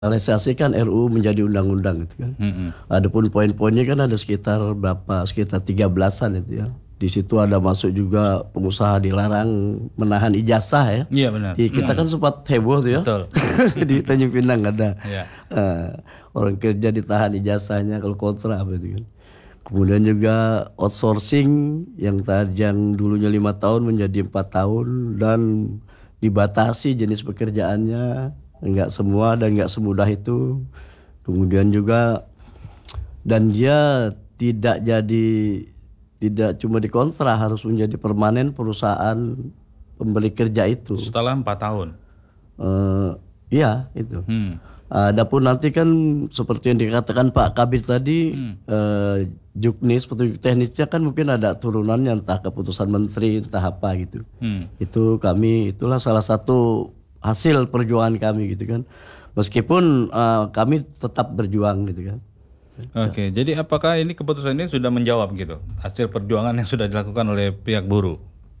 realisasikan RUU menjadi undang-undang gitu kan. Adapun poin-poinnya kan ada sekitar 13-an itu ya. Di situ ada masuk juga pengusaha dilarang menahan ijazah ya. Iya benar. Kita kan sempat heboh tuh ya. Betul. Di Tanjung Pinang ada. Iya. Orang kerja ditahan ijazahnya kalau kontrak apa itu kan. Kemudian juga outsourcing yang dulunya 5 tahun menjadi 4 tahun dan dibatasi jenis pekerjaannya, enggak semua dan enggak semudah itu. Kemudian juga dan dia tidak cuma dikontrak, harus menjadi permanen perusahaan pemberi kerja itu. Setelah 4 tahun. Iya itu. Adapun nanti kan seperti yang dikatakan Pak Kabir tadi, juknis petunjuk teknisnya kan mungkin ada turunannya, entah keputusan menteri, entah apa gitu. Itulah salah satu hasil perjuangan kami gitu kan. Meskipun kami tetap berjuang gitu kan. Oke, jadi apakah ini keputusan ini sudah menjawab gitu hasil perjuangan yang sudah dilakukan oleh pihak buruh?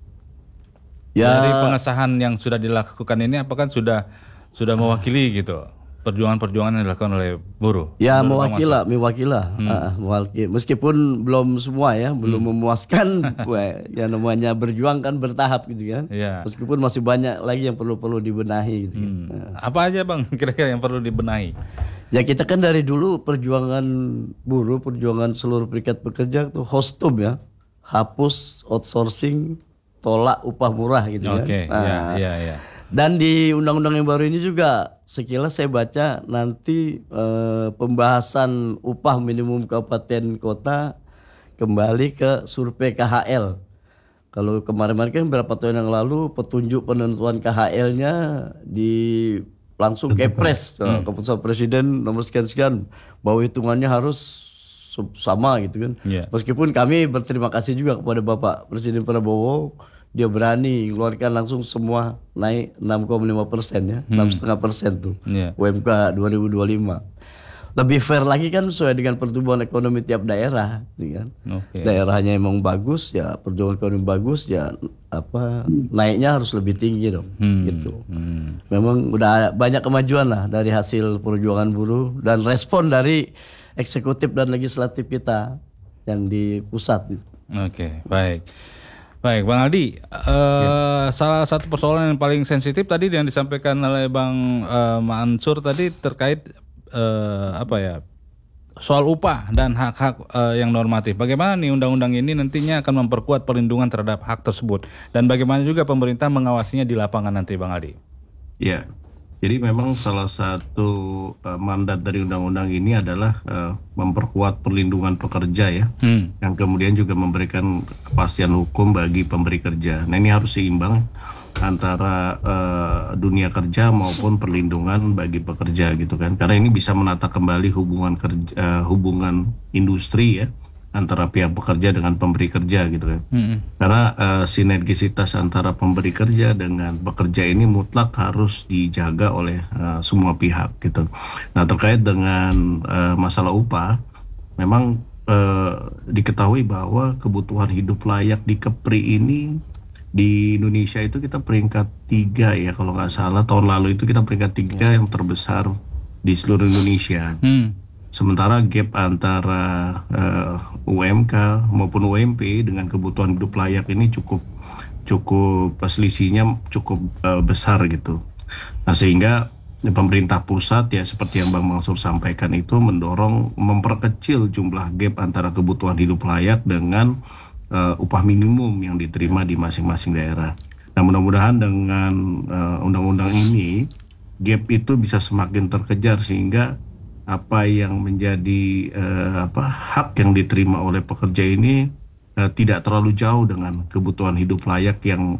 Ya, dari pengesahan yang sudah dilakukan ini apakah sudah mewakili gitu perjuangan-perjuangan yang dilakukan oleh buruh? Ya mewakili. Meskipun belum semua ya, belum memuaskan. Ya namanya berjuang kan bertahap gitu kan. Ya. Meskipun masih banyak lagi yang perlu dibenahi gitu kan. Apa aja Bang kira-kira yang perlu dibenahi? Ya kita kan dari dulu perjuangan buruh, perjuangan seluruh serikat pekerja itu hostum ya, hapus outsourcing, tolak upah murah gitu kan. Oke, ya. Dan di undang-undang yang baru ini juga sekilas saya baca nanti pembahasan upah minimum kabupaten kota kembali ke survei KHL. Kalau kemarin kan beberapa tahun yang lalu petunjuk penentuan KHL-nya langsung kepres keputusan presiden nomor sekian bahwa hitungannya harus sama gitu kan. Meskipun kami berterima kasih juga kepada Bapak Presiden Prabowo, dia berani keluarkan langsung semua naik 6,5% ya, 6,5% tuh UMK 2025. Lebih fair lagi kan sesuai dengan pertumbuhan ekonomi tiap daerah, gitu kan. Daerahnya emang bagus ya, pertumbuhan ekonomi bagus ya, naiknya harus lebih tinggi dong, gitu. Memang udah banyak kemajuan lah dari hasil perjuangan buruh dan respon dari eksekutif dan legislatif kita yang di pusat. Oke, baik. Baik, Bang Aldi, salah satu persoalan yang paling sensitif tadi yang disampaikan oleh Bang Mansur tadi terkait soal upah dan hak-hak yang normatif. Bagaimana nih undang-undang ini nantinya akan memperkuat perlindungan terhadap hak tersebut dan bagaimana juga pemerintah mengawasinya di lapangan nanti, Bang Aldi? Ya, jadi memang salah satu mandat dari undang-undang ini adalah memperkuat perlindungan pekerja ya, yang kemudian juga memberikan kepastian hukum bagi pemberi kerja. Nah ini harus seimbang antara dunia kerja maupun perlindungan bagi pekerja gitu kan, karena ini bisa menata kembali hubungan industri ya antara pihak pekerja dengan pemberi kerja gitu kan. Karena sinergisitas antara pemberi kerja dengan pekerja ini mutlak harus dijaga oleh semua pihak gitu. Nah terkait dengan masalah upah, memang diketahui bahwa kebutuhan hidup layak di KEPRI ini di Indonesia itu kita peringkat 3 ya kalau nggak salah. Tahun lalu itu kita peringkat 3 yang terbesar di seluruh Indonesia. Sementara gap antara UMK maupun UMP dengan kebutuhan hidup layak ini cukup selisihnya cukup besar gitu. Nah sehingga pemerintah pusat ya seperti yang Bang Mansur sampaikan itu mendorong memperkecil jumlah gap antara kebutuhan hidup layak dengan upah minimum yang diterima di masing-masing daerah. Nah mudah-mudahan dengan undang-undang ini gap itu bisa semakin terkejar sehingga apa yang menjadi hak yang diterima oleh pekerja ini tidak terlalu jauh dengan kebutuhan hidup layak yang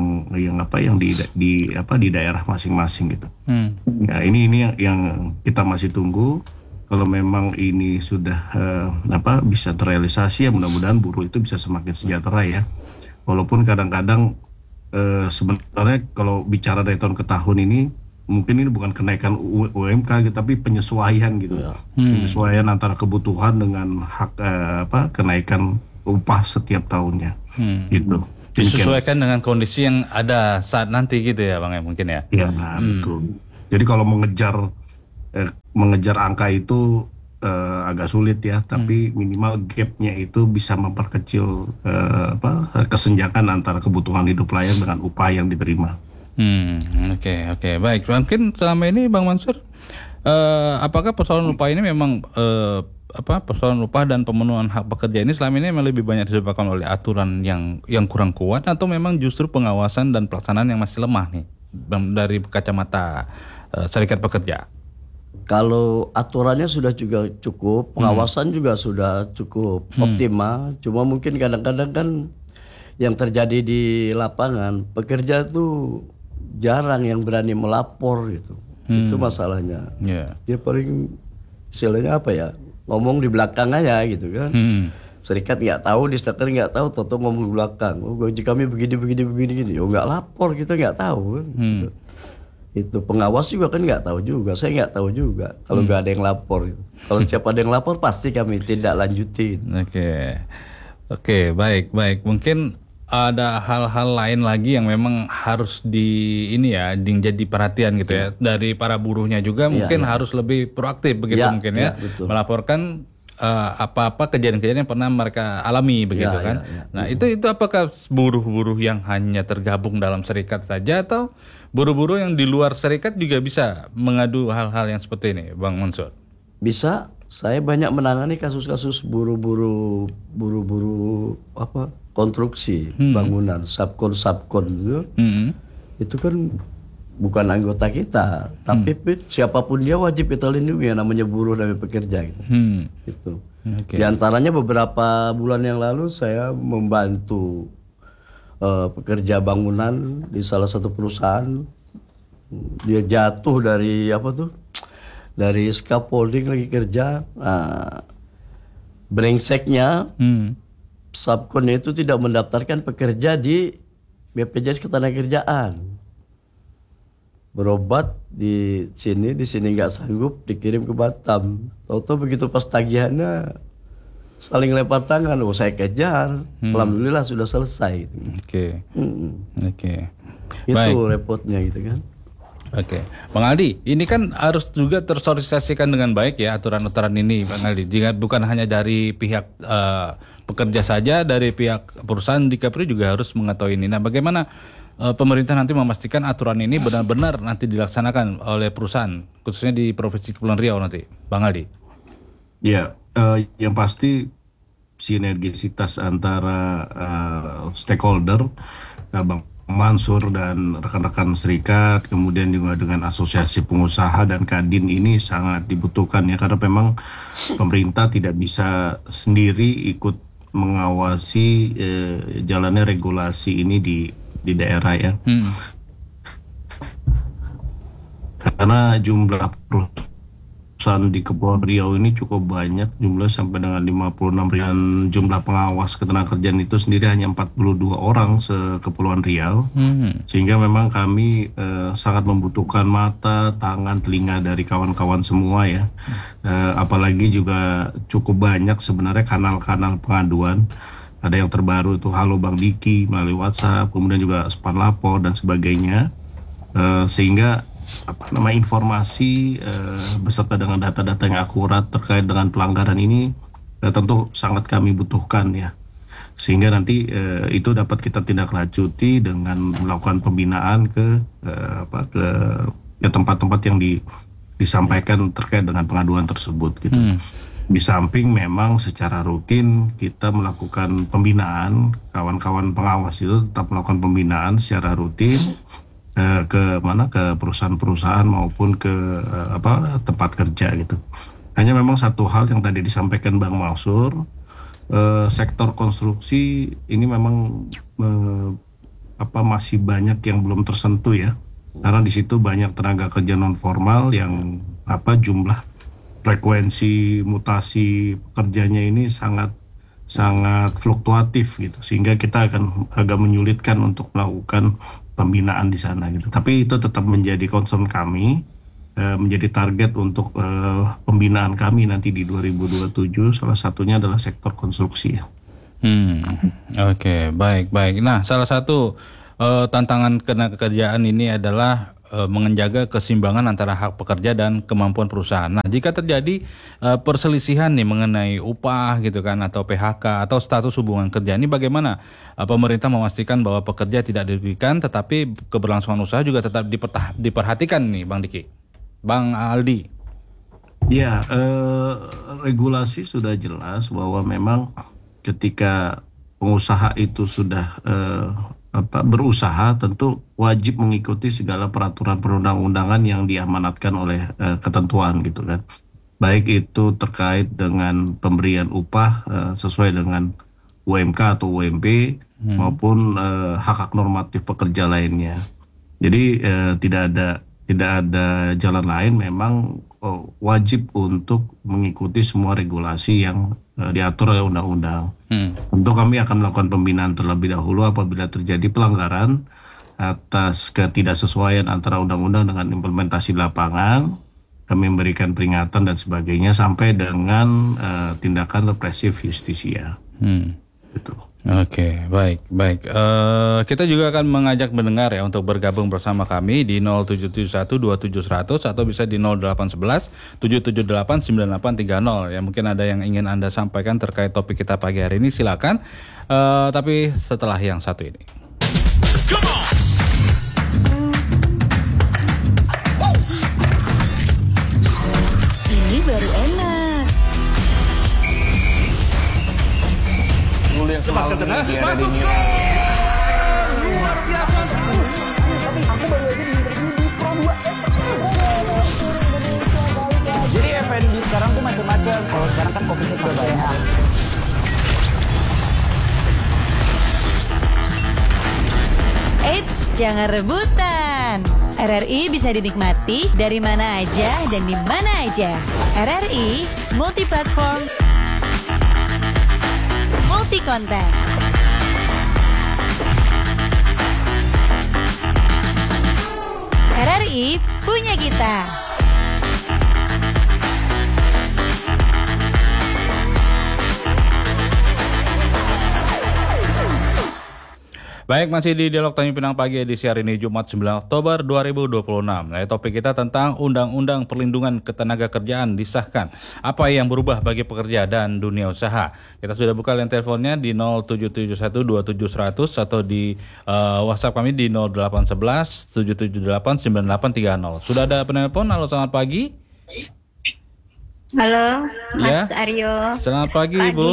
di daerah masing-masing gitu. Ya ini yang kita masih tunggu. Kalau memang ini sudah bisa terrealisasi ya mudah-mudahan buruh itu bisa semakin sejahtera ya. Walaupun kadang-kadang sebenarnya kalau bicara dari tahun ke tahun ini mungkin ini bukan kenaikan UMK gitu, tapi penyesuaian gitu. Penyesuaian antara kebutuhan dengan hak kenaikan upah setiap tahunnya gitu. Disesuaikan dengan kondisi yang ada saat nanti gitu ya Bang ya mungkin ya. Iya betul. Jadi kalau mengejar mengejar angka itu agak sulit ya, tapi minimal gapnya itu bisa memperkecil kesenjangan antara kebutuhan hidup layak dengan upah yang diterima. Oke, baik. Mungkin selama ini Bang Mansur, apakah persoalan upah ini memang persoalan upah dan pemenuhan hak pekerja ini selama ini memang lebih banyak disebabkan oleh aturan yang kurang kuat, atau memang justru pengawasan dan pelaksanaan yang masih lemah nih dari kacamata serikat pekerja? Kalau aturannya sudah juga cukup, pengawasan juga sudah cukup optimal. Cuma mungkin kadang-kadang kan yang terjadi di lapangan, pekerja tuh jarang yang berani melapor gitu. Itu masalahnya. Dia paling istilahnya apa ya, ngomong di belakang aja gitu kan. Serikat nggak tahu, distaker nggak tahu, toto ngomong di belakang. Oh, gaji kami begini. Oh, nggak lapor, kita nggak tahu kan. Itu pengawas juga kan nggak tahu juga, saya nggak tahu juga kalau nggak ada yang lapor. Kalau setiap ada yang lapor pasti kami tidak lanjutin. Oke, baik. Mungkin ada hal-hal lain lagi yang memang harus jadi perhatian gitu ya dari para buruhnya juga, mungkin harus lebih proaktif begitu mungkin ya, melaporkan apa-apa kejadian-kejadian yang pernah mereka alami begitu kan. Nah itu apakah buruh-buruh yang hanya tergabung dalam serikat saja, atau buruh-buruh yang di luar serikat juga bisa mengadu hal-hal yang seperti ini, Bang Mansur? Bisa. Saya banyak menangani kasus-kasus buruh-buruh konstruksi bangunan, subkon itu. Itu kan bukan anggota kita, tapi siapapun dia wajib kita lindungi, yang namanya buruh dan pekerja gitu. Itu. Di antaranya beberapa bulan yang lalu saya membantu pekerja bangunan di salah satu perusahaan. Dia jatuh dari scaffolding lagi kerja. Brengseknya subkonnya itu tidak mendaftarkan pekerja di BPJS Ketenagakerjaan. Berobat di sini nggak sanggup, dikirim ke Batam. Tahu-tahu begitu pas tagihannya saling lempar tangan. Oh, saya kejar. Alhamdulillah sudah selesai. Oke. Itu baik. repotnya gitu kan. Oke, Bang Aldi, ini kan harus juga tersosialisasikan dengan baik ya aturan-aturan ini, Bang Aldi. Jika bukan hanya dari pihak pekerja saja, dari pihak perusahaan di Kepri juga harus mengetahui ini. Nah, bagaimana pemerintah nanti memastikan aturan ini benar-benar nanti dilaksanakan oleh perusahaan, khususnya di Provinsi Kepulauan Riau nanti, Bang Aldi? Ya, yang pasti sinergisitas antara stakeholder, Bang Mansur dan rekan-rekan serikat, kemudian juga dengan asosiasi pengusaha dan Kadin ini sangat dibutuhkan ya, karena memang pemerintah tidak bisa sendiri ikut mengawasi jalannya regulasi ini di daerah ya. Karena jumlah perusahaan di Kepulauan Riau ini cukup banyak, jumlah sampai dengan 56 ribuan. Jumlah pengawas ketenagakerjaan itu sendiri hanya 42 orang se-Kepulauan Riau. Sehingga memang kami sangat membutuhkan mata, tangan, telinga dari kawan-kawan semua ya. Apalagi juga cukup banyak sebenarnya kanal-kanal pengaduan. Ada yang terbaru itu Halo Bang Diki melalui WhatsApp, kemudian juga Span Lapor dan sebagainya. Sehingga informasi beserta dengan data-data yang akurat terkait dengan pelanggaran ini tentu sangat kami butuhkan ya, sehingga nanti itu dapat kita tindak lanjuti dengan melakukan pembinaan ke tempat-tempat yang disampaikan terkait dengan pengaduan tersebut gitu. Di samping memang secara rutin kita melakukan pembinaan, kawan-kawan pengawas itu tetap melakukan pembinaan secara rutin ke perusahaan-perusahaan maupun ke tempat kerja gitu. Hanya memang satu hal yang tadi disampaikan Bang Mansur, sektor konstruksi ini memang masih banyak yang belum tersentuh ya, karena di situ banyak tenaga kerja non formal yang jumlah frekuensi mutasi pekerjanya ini sangat fluktuatif gitu, sehingga kita akan agak menyulitkan untuk melakukan pembinaan di sana gitu. Tapi itu tetap menjadi concern kami, menjadi target untuk pembinaan kami nanti di 2027. Salah satunya adalah sektor konstruksi ya. Oke, baik. Nah, salah satu tantangan ketenagakerjaan ini adalah menjaga keseimbangan antara hak pekerja dan kemampuan perusahaan. Nah, jika terjadi perselisihan nih mengenai upah gitu kan atau PHK atau status hubungan kerja, ini bagaimana pemerintah memastikan bahwa pekerja tidak dirugikan tetapi keberlangsungan usaha juga tetap diperhatikan nih Bang Diki, Bang Aldi? Ya, regulasi sudah jelas bahwa memang ketika pengusaha itu sudah berusaha, tentu wajib mengikuti segala peraturan perundang-undangan yang diamanatkan oleh ketentuan gitu kan. Baik itu terkait dengan pemberian upah sesuai dengan UMK atau UMP maupun hak-hak normatif pekerja lainnya. Jadi tidak ada jalan lain, memang wajib untuk mengikuti semua regulasi yang diatur oleh undang-undang. Tentu kami akan melakukan pembinaan terlebih dahulu apabila terjadi pelanggaran atas ketidaksesuaian antara undang-undang dengan implementasi lapangan. Kami memberikan peringatan dan sebagainya sampai dengan tindakan represif justisia. Gitu. Oke, baik. Kita juga akan mengajak mendengar ya untuk bergabung bersama kami di 07712700 atau bisa di 0811-778-9830. Ya, mungkin ada yang ingin Anda sampaikan terkait topik kita pagi hari ini, silakan. Tapi setelah yang satu ini. Ini baru enak. Yang semalam dia ada di New luar biasa. Aku baru aja di interview di Pro 2. Jadi F&B sekarang tuh macam-macam. Kalau sekarang kan COVID-nya udah banyak. Eits, jangan rebutan. RRI bisa dinikmati dari mana aja dan di mana aja. RRI multi platform, multi konten. RRI punya kita. Baik, masih di Dialog Tanjung Pinang Pagi edisi hari ini Jumat 9 Oktober 2026. Nah, topik kita tentang Undang-Undang Perlindungan Ketenagakerjaan disahkan. Apa yang berubah bagi pekerja dan dunia usaha? Kita sudah buka line teleponnya di 07712700 atau di WhatsApp kami di 0811-778-9830. Sudah ada penelpon. Halo, selamat pagi. Halo, Mas Ya. Aryo. Selamat pagi, Ibu.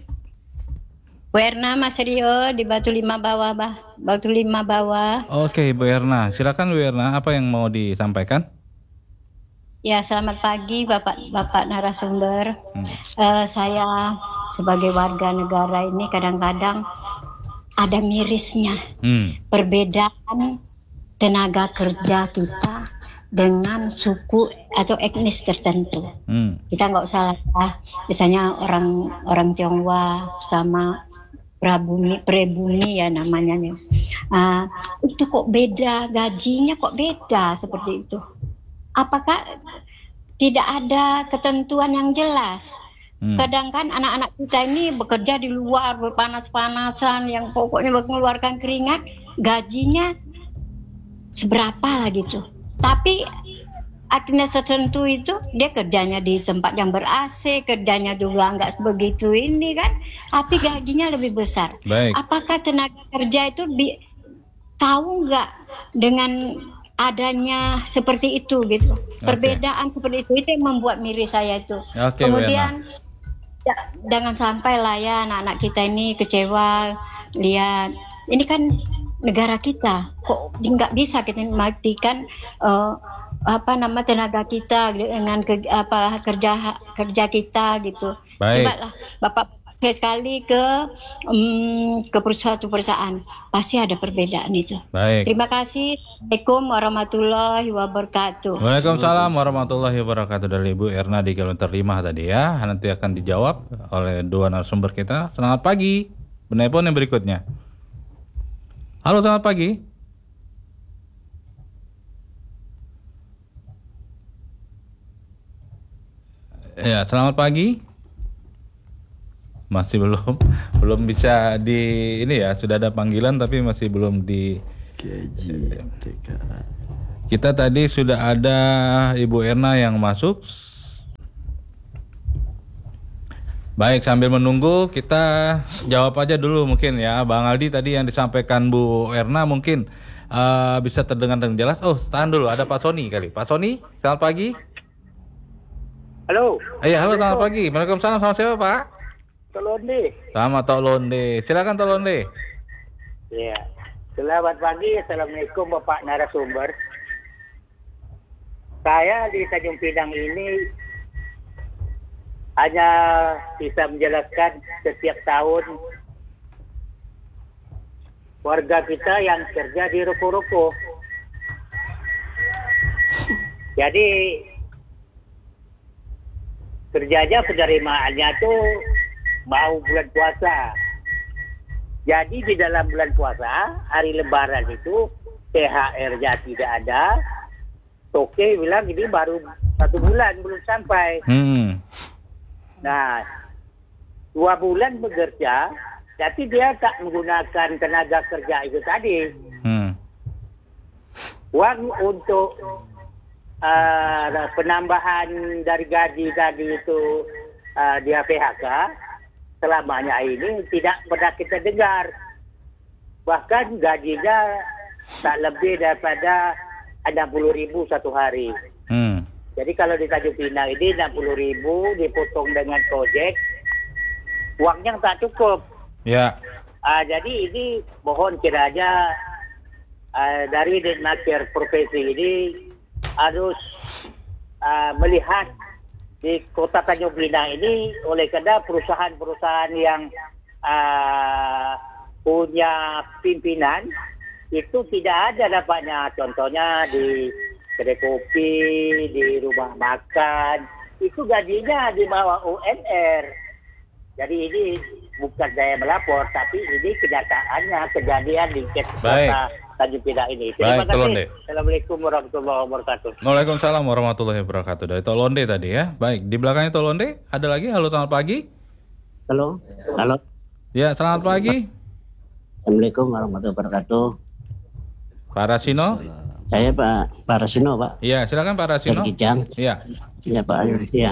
Werna Mas Aryo di Batu Lima Bawah, Batu Lima Bawah. Oke, Bu Erna. Silakan Bu Erna, apa yang mau disampaikan? Ya, selamat pagi Bapak narasumber. Saya sebagai warga negara ini kadang-kadang ada mirisnya. Perbedaan tenaga kerja kita dengan suku atau etnis tertentu. Kita nggak usah lah, misalnya orang Tionghoa sama pribumi ya namanya nih. Itu kok beda, gajinya kok beda seperti itu. Apakah tidak ada ketentuan yang jelas? Kadang kan anak-anak kita ini bekerja di luar berpanas-panasan yang pokoknya mengeluarkan keringat, gajinya seberapa lah gitu. Tapi etnis tertentu itu dia kerjanya di tempat yang ber-AC, kerjanya juga nggak begitu ini kan, tapi gajinya lebih besar. Baik. Apakah tenaga kerja itu tahu nggak dengan adanya seperti itu gitu? Perbedaan seperti itu yang membuat miris saya itu. Kemudian ya, jangan sampai lah ya anak-anak kita ini kecewa lihat ini kan negara kita kok nggak bisa kita matikan tenaga kita dengan kerja kita gitu. Baik. Coba lah Bapak sekali ke perusahaan pasti ada perbedaan itu. Baik. Terima kasih. Assalamualaikum warahmatullahi wabarakatuh. Waalaikumsalam warahmatullahi wabarakatuh. Dari Ibu Erna di kilometer 5 tadi ya. Nanti akan dijawab oleh dua narasumber kita. Selamat pagi. Penelpon yang berikutnya. Halo, selamat pagi. Ya, selamat pagi. Masih belum bisa di ini ya, sudah ada panggilan tapi masih belum di gaji TKA. Kita tadi sudah ada Ibu Erna yang masuk. Baik, sambil menunggu kita jawab aja dulu mungkin ya. Bang Aldi tadi yang disampaikan Bu Erna mungkin bisa terdengar dengan jelas. Oh, tahan dulu, ada Pak Sony kali. Pak Sony, selamat pagi. Halo. Iya, halo, selamat pagi. Waalaikumsalam, sama siapa Pak? Tolonde. Sama Tok Londe. Silakan Tok Londe. Iya. Selamat pagi. Assalamualaikum Bapak narasumber. Saya di Tanjung Pinang ini hanya bisa menjelaskan setiap tahun warga kita yang kerja di ruko-ruko. Jadi kerjanya penerimaannya tuh mau bulan puasa. Jadi di dalam bulan puasa, hari lebaran itu THR-nya tidak ada. Toke bilang ini baru 1 bulan belum sampai. Nah, 2 bulan bekerja, tapi dia tak menggunakan tenaga kerja itu tadi. Uang untuk penambahan dari gaji tadi itu dia PHK, selamanya ini tidak pernah kita dengar. Bahkan gajinya tak lebih daripada 60.000 satu hari. Jadi kalau di Tanjung Pinang ini 60.000 dipotong dengan projek, uangnya tak cukup. Ya. Jadi ini mohon kiranya dari Ditnaker Profesi ini harus melihat di Kota Tanjung Pinang ini oleh karena perusahaan-perusahaan yang punya pimpinan itu tidak ada dapatnya. Contohnya di kedai kopi, di rumah makan, itu gajinya di bawah UMR. Jadi ini bukan saya melapor, tapi ini kenyataannya kejadian di Kota Tanjung Pinang ini. Terima kasih. Assalamualaikum warahmatullahi wabarakatuh. Waalaikumsalam warahmatullahi wabarakatuh. Dari Tolonde tadi ya. Baik, di belakangnya Tolonde ada lagi. Halo, selamat pagi. Halo. Ya, selamat pagi. Assalamualaikum warahmatullahi wabarakatuh. Pak Rasino. Saya Pak Rasino, Pak. Iya, silakan Pak Rasino. Dari Kijang. Iya. Iya, Pak. Iya.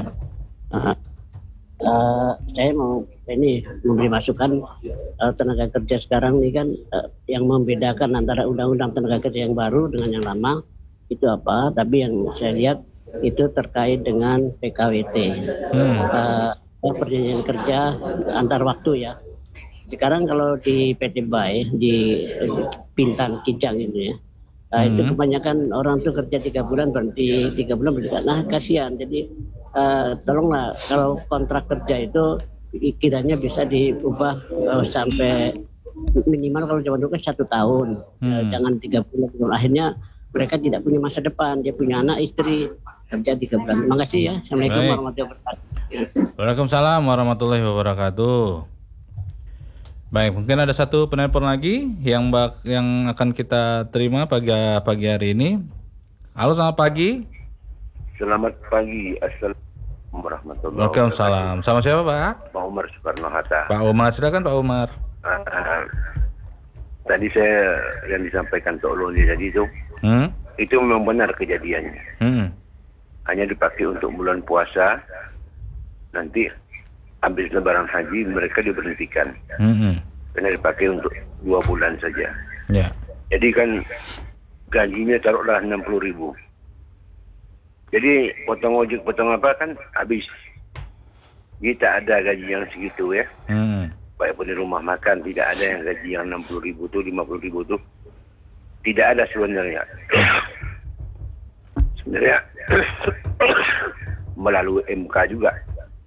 Saya mau memberi masukan tenaga kerja sekarang ini kan yang membedakan antara undang-undang tenaga kerja yang baru dengan yang lama itu apa? Tapi yang saya lihat itu terkait dengan PKWT, perjanjian kerja antar waktu ya. Sekarang kalau di PT Bay di Bintan Kijang itu ya, itu kebanyakan orang tuh kerja 3 bulan berhenti 3 bulan berhenti. Nah kasihan. Jadi tolonglah kalau kontrak kerja itu kiranya bisa diubah sampai minimal kalau zaman dulu kan 1 tahun, jangan 3 bulan. Akhirnya mereka tidak punya masa depan. Dia punya anak istri kerja 3 bulan. Terima kasih ya. Assalamualaikum warahmatullahi wabarakatuh. Waalaikumsalam warahmatullahi wabarakatuh. Baik, mungkin ada satu penelpon lagi yang akan kita terima pagi hari ini. Halo, selamat pagi. Selamat pagi. Assalamualaikum warahmatullahi wabarakatuh. Waalaikumsalam. Sama siapa, Pak? Pak Umar Soekarno-Hatta. Pak Umar, silakan Pak Umar. Tadi saya yang disampaikan Tok Loni tadi itu memang benar kejadiannya. Hanya dipakai untuk bulan puasa, nanti habis lebaran haji mereka diberhentikan. Karena dipakai untuk 2 bulan saja. Ya. Jadi kan gajinya taruhlah 60.000. Jadi potong ojek potong apa kan habis. Kita ada gaji yang segitu ya. Baik pun di rumah makan tidak ada yang gaji yang 60.000 tuh 50.000 tuh. Tidak ada sebenarnya. Sebenarnya melalui MK juga.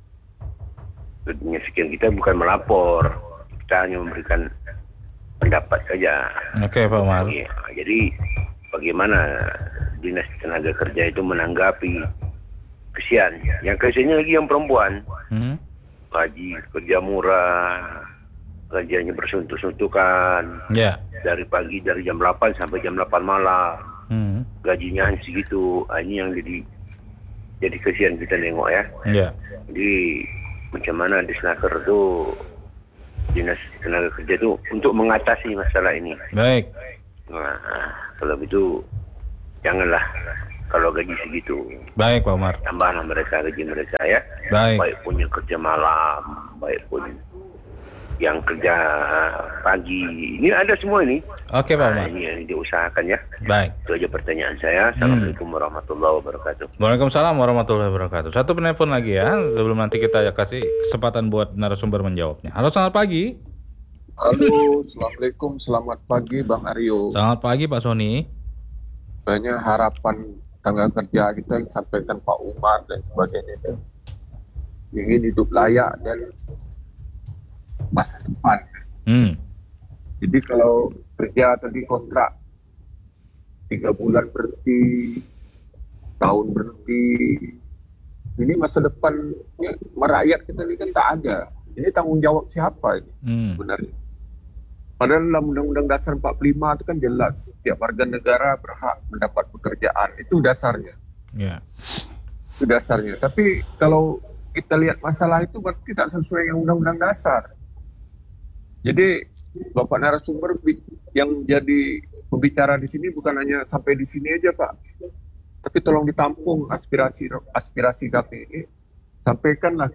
Sekian kita bukan melapor, kita hanya memberikan pendapat saja. Oke, Pak Umar. Ya, jadi bagaimana Dinas Tenaga Kerja itu menanggapi kesian? Yang kesiannya lagi yang perempuan. Gaji kerja murah, gajinya bersuntuk-suntukan. Dari pagi dari jam 8 sampai jam 8 malam. Gajinya hanya segitu. Ini yang jadi kesian kita nengok ya. Jadi macam mana Disnaker itu, Dinas Tenaga Kerja itu untuk mengatasi masalah ini. Baik. Nah, kalau begitu janganlah kalau gaji segitu. Baik Pak Umar. Tambahlah mereka gaji mereka ya. Baik pun yang kerja malam, baik pun yang kerja pagi. Ini ada semua ini. Oke Pak Umar. Ini yang diusahakan ya. Baik. Itu aja pertanyaan saya. Assalamualaikum warahmatullahi wabarakatuh. Waalaikumsalam warahmatullahi wabarakatuh. Satu penelpon lagi ya, sebelum nanti kita kasih kesempatan buat narasumber menjawabnya. Halo, selamat pagi. Halo, assalamualaikum, selamat pagi Bang Aryo. Selamat pagi Pak Sony. Banyak harapan tenaga kerja kita yang disampaikan Pak Umar dan sebagainya itu ingin hidup layak dan masa depan. Jadi kalau kerja tadi kontrak 3 bulan berhenti, tahun berhenti, ini masa depannya merakyat kita ini kan tak ada. Ini tanggung jawab siapa ini sebenarnya? Padahal dalam Undang-Undang Dasar 45 itu kan jelas setiap warga negara berhak mendapat pekerjaan, itu dasarnya. Yeah. Itu dasarnya. Tapi kalau kita lihat masalah itu berarti tidak sesuai dengan Undang-Undang Dasar. Jadi Bapak narasumber yang jadi pembicara di sini bukan hanya sampai di sini aja Pak, tapi tolong ditampung aspirasi kami ini, sampaikanlah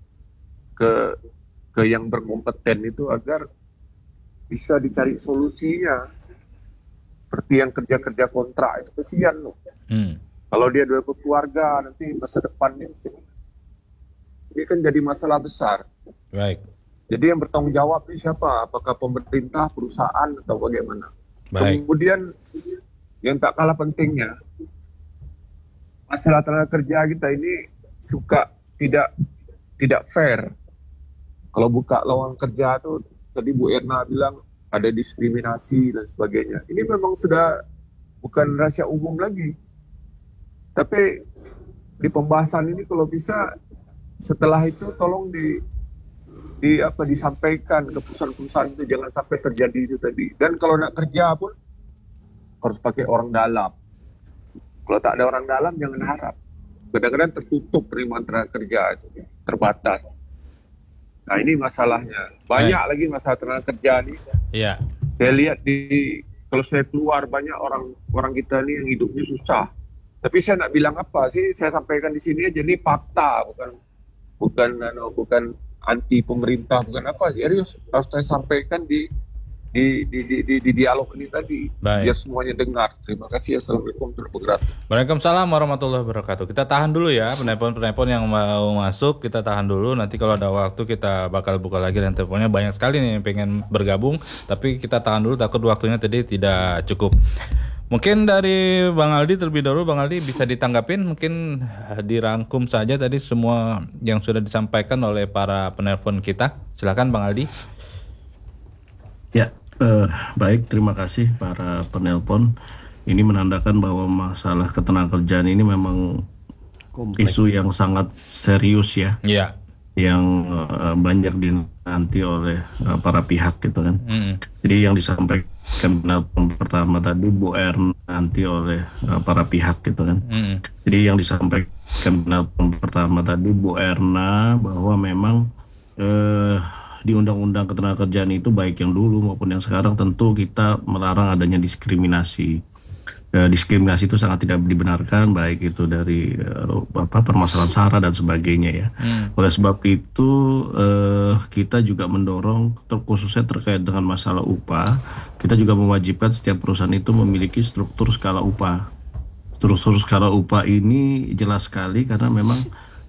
ke yang berkompeten itu agar bisa dicari solusinya. Seperti yang kerja-kerja kontrak itu kesian loh. Kalau dia dua keluarga nanti masa depannya ini kan jadi masalah besar. Baik. Jadi yang bertanggung jawab ini siapa? Apakah pemerintah, perusahaan atau bagaimana? Baik. Kemudian yang tak kalah pentingnya, masalah tenaga kerja kita ini suka tidak fair. Kalau buka lowongan kerja itu tadi Bu Erna bilang ada diskriminasi dan sebagainya. Ini memang sudah bukan rahasia umum lagi. Tapi di pembahasan ini kalau bisa setelah itu tolong disampaikan ke perusahaan-perusahaan itu, jangan sampai terjadi itu tadi. Dan kalau nak kerja pun harus pakai orang dalam. Kalau tak ada orang dalam jangan harap. Kadang-kadang tertutup penerimaan tenaga kerja itu, terbatas. Nah ini masalahnya. Banyak lagi masalah tenaga kerja nih. Iya. Saya lihat kalau saya keluar banyak orang kita nih yang hidupnya susah. Tapi saya nak bilang apa sih? Saya sampaikan di sini aja, ini fakta, bukan anti pemerintah, bukan apa. Serius harus saya sampaikan di dialog ini tadi. Baik. Biar semuanya dengar. Terima kasih. Assalamualaikum warahmatullahi wabarakatuh. Waalaikumsalam warahmatullahi wabarakatuh. Kita tahan dulu ya penelpon-penelpon yang mau masuk, kita tahan dulu. Nanti kalau ada waktu kita bakal buka lagi, dan teleponnya banyak sekali nih yang pengen bergabung. Tapi kita tahan dulu, takut waktunya tadi tidak cukup. Mungkin dari Bang Aldi terlebih dahulu. Bang Aldi bisa ditanggapin, mungkin dirangkum saja tadi semua yang sudah disampaikan oleh para penelpon kita. Silakan Bang Aldi. Ya, baik, terima kasih para penelpon. Ini menandakan bahwa masalah ketenagakerjaan ini memang isu yang sangat serius ya. Iya. Yang banyak dinanti oleh para pihak gitu kan. Jadi yang disampaikan penelpon pertama tadi Bu Erna nanti oleh para pihak gitu kan. Jadi yang disampaikan penelpon pertama tadi Bu Erna bahwa memang di Undang-Undang Ketenagakerjaan itu baik yang dulu maupun yang sekarang tentu kita melarang adanya diskriminasi. Diskriminasi itu sangat tidak dibenarkan, baik itu dari permasalahan SARA dan sebagainya ya. Oleh sebab itu kita juga mendorong khususnya terkait dengan masalah upah, kita juga mewajibkan setiap perusahaan itu memiliki struktur skala upah. Struktur skala upah ini jelas sekali karena memang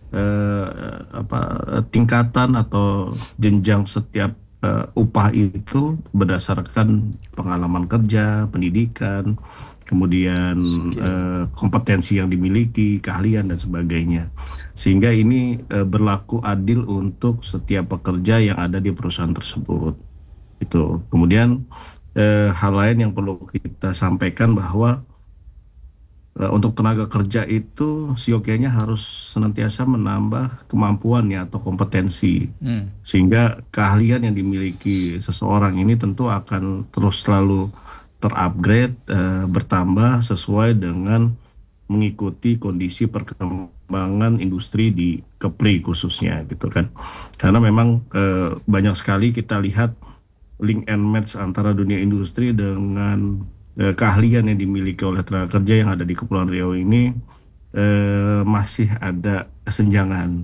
tingkatan atau jenjang setiap upah itu berdasarkan pengalaman kerja, pendidikan, kemudian kompetensi yang dimiliki, keahlian dan sebagainya. Sehingga ini berlaku adil untuk setiap pekerja yang ada di perusahaan tersebut. Itu. Kemudian hal lain yang perlu kita sampaikan bahwa untuk tenaga kerja itu siokianya harus senantiasa menambah kemampuannya atau kompetensi, sehingga keahlian yang dimiliki seseorang ini tentu akan terus selalu terupgrade, bertambah sesuai dengan mengikuti kondisi perkembangan industri di Kepri khususnya gitu kan. Karena memang banyak sekali kita lihat link and match antara dunia industri dengan keahlian yang dimiliki oleh tenaga kerja yang ada di Kepulauan Riau ini masih ada kesenjangan.